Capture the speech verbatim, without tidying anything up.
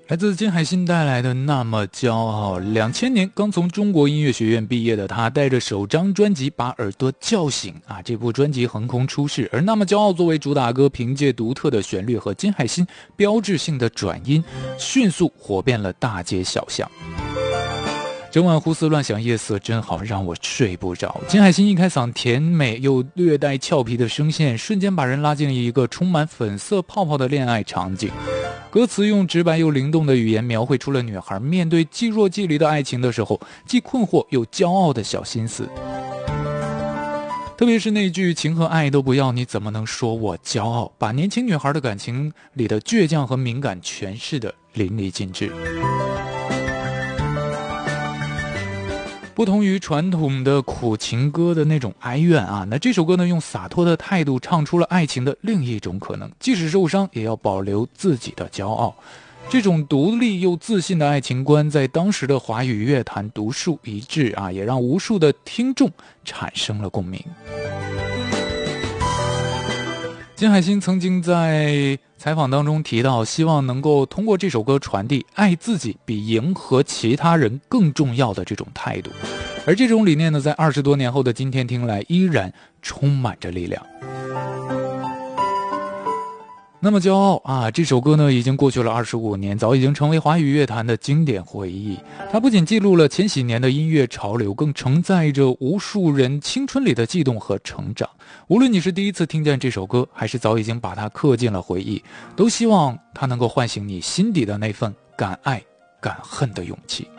来自金海心带来的那么骄傲。两千年刚从中国音乐学院毕业的他，带着首张专辑把耳朵叫醒啊！这部专辑横空出世，而那么骄傲作为主打歌，凭借独特的旋律和金海心标志性的转音，迅速火遍了大街小巷。整晚胡思乱想，夜色真好，让我睡不着。金海心一开嗓，甜美又略带俏皮的声线，瞬间把人拉进了一个充满粉色泡泡的恋爱场景。歌词用直白又灵动的语言描绘出了女孩面对既若即离的爱情的时候，既困惑又骄傲的小心思。特别是那句情和爱都不要，你怎么能说我骄傲，把年轻女孩的感情里的倔强和敏感诠释的淋漓尽致。不同于传统的苦情歌的那种哀怨啊，那这首歌呢，用洒脱的态度唱出了爱情的另一种可能，即使受伤也要保留自己的骄傲。这种独立又自信的爱情观在当时的华语乐坛独树一帜啊，也让无数的听众产生了共鸣。金海心曾经在采访当中提到，希望能够通过这首歌传递爱自己比迎合其他人更重要的这种态度，而这种理念呢，在二十多年后的今天听来依然充满着力量。那么骄傲啊，这首歌呢已经过去了二十五年，早已经成为华语乐坛的经典回忆。它不仅记录了千禧年的音乐潮流，更承载着无数人青春里的悸动和成长。无论你是第一次听见这首歌，还是早已经把它刻进了回忆，都希望它能够唤醒你心底的那份敢爱敢恨的勇气。